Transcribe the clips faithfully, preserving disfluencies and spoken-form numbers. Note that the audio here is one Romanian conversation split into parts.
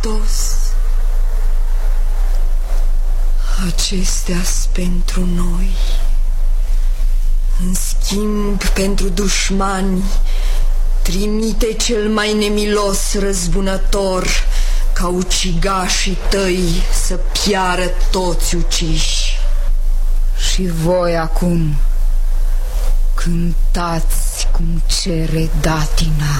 Hristos. Acestea-s pentru noi. În schimb, pentru dușmani trimite cel mai nemilos răzbunător, ca ucigașii tăi să piară toți uciși. Și voi acum cântați cum cere datina.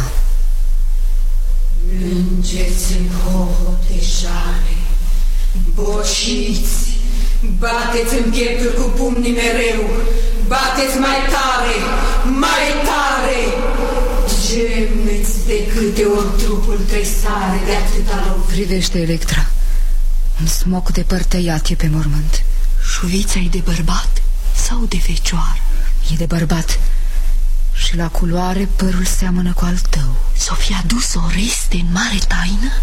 Plângeți în hohote jale, bociți, bateți în piepturi cu pumnii mereu, bateți mai tare, mai tare. Gemneți de câte ori trupul tresare de atâta lovit. Privește, Electra, un smoc de părtăiat e pe mormânt. Șuvița-i de bărbat sau de fecioară? E de bărbat. Și la culoare părul seamănă cu al tău. S-o fi adus Oreste în mare taină?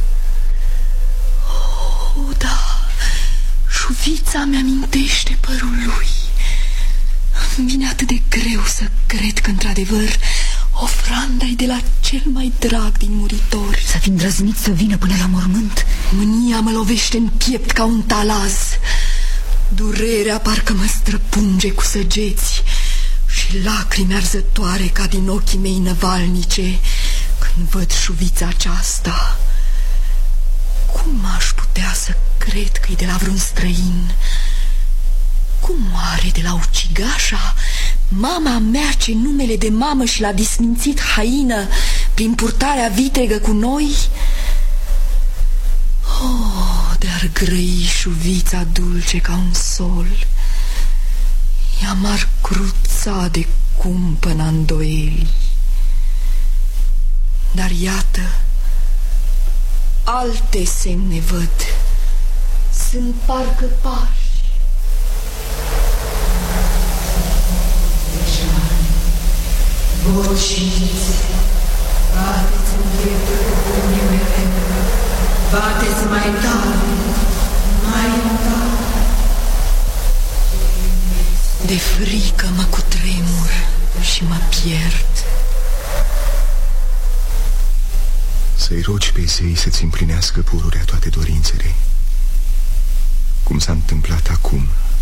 Oh, da, șuvița mi-amintește părul lui. Îmi vine atât de greu să cred că, într-adevăr, ofranda-i de la cel mai drag din muritori. Să fi îndrăznit să vină până la mormânt. Mânia mă lovește în piept ca un talaz. Durerea parcă mă străpunge cu săgeți și lacrimi arzătoare ca din ochii mei năvalnice când văd șuvița aceasta. Cum aș putea să cred că e de la vreun străin? Cum are de la ucigașa, mama mea ce numele de mamă și l-a dismințit haină prin purtarea vitregă cu noi? Oh, de-ar grăi șuvița dulce ca un sol, ea m-ar cruța de cumpăna îndoieli. Dar iată, alte semne văd, sunt parcă pași. Bociți, bateți în pieptul cu pumnii mereu, bateți mai tare, mai tare. De frică mă cutremur și mă pierd. Să-i rogi pe zei să-ți împlinească pururea toate dorințele, cum s-a întâmplat acum.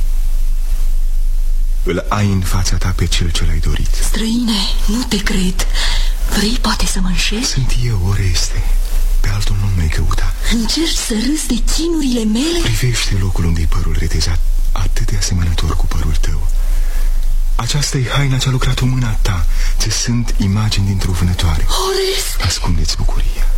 Îl ai în fața ta pe cel ce l-ai dorit. Străine, nu te cred. Vrei poate să mă înșeli? Sunt eu, Oreste. Pe altul nu mi-ai căutat. Încerci să râzi de chinurile mele? Privește locul unde-i părul retezat, atât de asemănător cu părul tău. Aceasta-i haina ce-a lucrat-o mâna ta. Ți sunt imagini dintr-o vânătoare. Oreste! Ascunde-ți bucuria.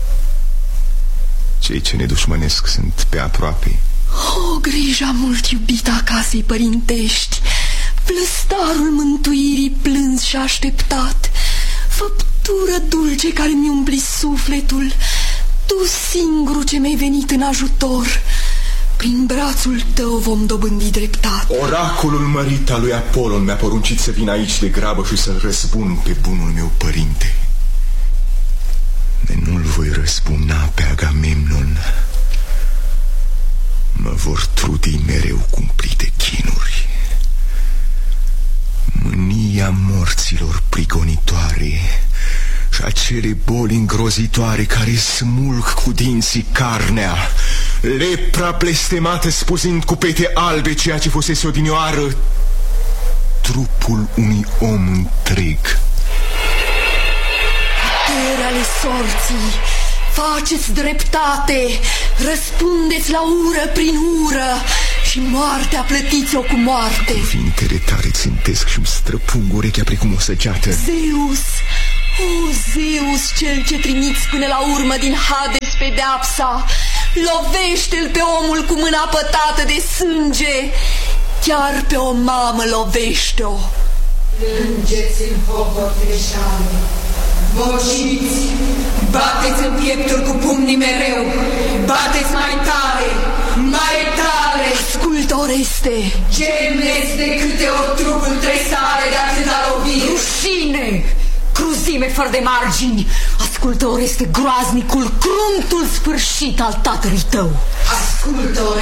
Cei ce ne dușmănesc sunt pe aproape. O, grija mult iubită a casei părintești, plăstarul mântuirii plâns și așteptat, făptură dulce care mi umpli sufletul, tu singurul ce mi-ai venit în ajutor, prin brațul tău vom dobândi dreptate. Oracolul mărit al lui Apolon mi-a poruncit să vin aici de grabă și să-l răzbun pe bunul meu părinte. De nu-l voi răzbuna pe Agamemnon, mă vor trudi mereu cumplite chinuri. Mânia morților prigonitoare și acele boli îngrozitoare care smulg cu dinții carnea, lepra blestemată spuzind cu pete albe ceea ce fusese odinioară trupul unui om întreg. Putere ale sorții, faceți dreptate, răspundeți la ură prin ură și moartea plătiți-o cu moarte. Cuvintele tare țintesc și-mi străpung urechea precum o săgeată. Zeus, o Zeus, cel ce trimiți până la urmă din Hades pedeapsa, lovește-l pe omul cu mâna pătată de sânge, chiar pe o mamă lovește-o. Plângeți în hohote jale, bociți, bateți în piepturi cu pumnii mereu, bateți mai tare, mai tare. Ascultă, Oreste, gemneți de câte ori trupul tresare de atâta lovire. Rușine! Cruzime fără de margini! Ascultă, Oreste, groaznicul, cruntul sfârșit al tatălui tău. Ascultă, Oreste.